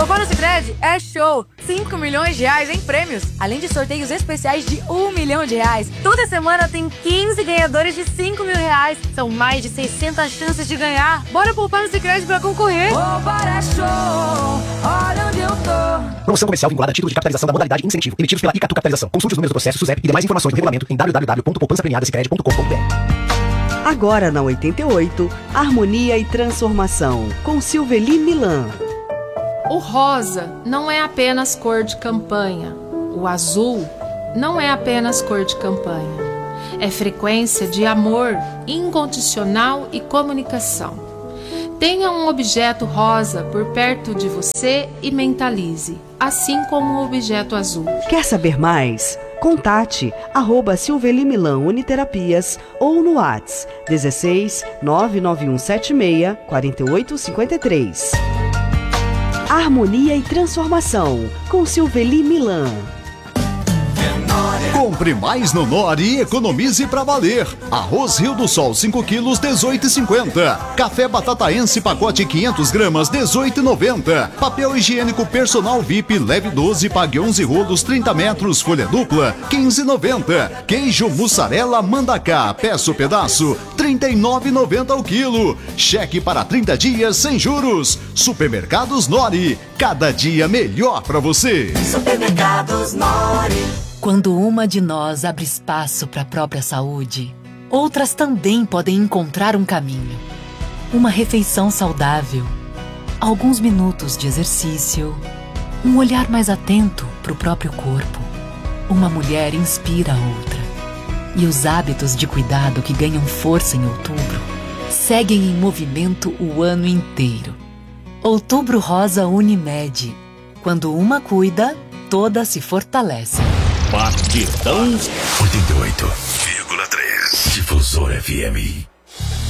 Poupar no Sicredi é show! 5 milhões de reais em prêmios, além de sorteios especiais de 1 milhão de reais. Toda semana tem 15 ganhadores de 5 mil reais. São mais de 600 chances de ganhar. Bora poupar no Sicredi pra concorrer! Poupar é show! Olha onde eu tô! Promoção comercial vinculada a título de capitalização da modalidade incentivo, emitidos pela Icatu Capitalização. Consulte os números do processo, SUSEP e demais informações do regulamento em www.poupançapremiadasicredi.com.br. Agora na 88, Harmonia e Transformação, com Silveli Milan. O rosa não é apenas cor de campanha. O azul não é apenas cor de campanha. É frequência de amor incondicional e comunicação. Tenha um objeto rosa por perto de você e mentalize, assim como o objeto azul. Quer saber mais? Contate @Silveli Milan Uniterapias ou no WhatsApp 16 99176 4853. Harmonia e Transformação, com Silveli Milan. Compre mais no Nori e economize pra valer. Arroz Rio do Sol 5 quilos 18,50. Café Batataense pacote 500 gramas 18,90. Papel higiênico personal VIP leve 12 pague 11 rolos 30 metros folha dupla 15,90. Queijo mussarela Mandacá peço pedaço 39,90 o quilo. Cheque para 30 dias sem juros. Supermercados Nori, cada dia melhor pra você. Supermercados Nori. Quando uma de nós abre espaço para a própria saúde, outras também podem encontrar um caminho. Uma refeição saudável, alguns minutos de exercício, um olhar mais atento para o próprio corpo. Uma mulher inspira a outra. E os hábitos de cuidado que ganham força em outubro seguem em movimento o ano inteiro. Outubro Rosa Unimed. Quando uma cuida, todas se fortalecem. Batidão 88,3 Difusor FM.